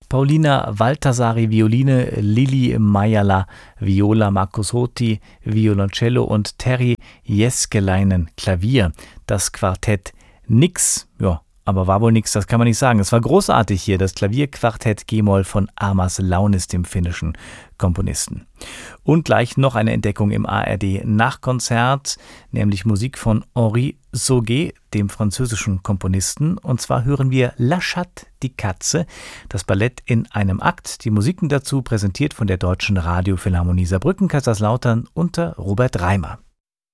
Paulina Valtasari Violine, Lili Mayala Viola, Markus Hoti Violoncello und Terry Jeskelainen Klavier. Das Quartett nix, ja, aber war wohl nix, das kann man nicht sagen. Es war großartig hier, das Klavierquartett G-Moll von Amas Launis, dem finnischen Komponisten. Und gleich noch eine Entdeckung im ARD-Nachkonzert, nämlich Musik von Henri Sauguet, dem französischen Komponisten. Und zwar hören wir La Chatte, die Katze, das Ballett in einem Akt. Die Musiken dazu präsentiert von der Deutschen Radiophilharmonie Saarbrücken-Kaiserslautern unter Robert Reimer.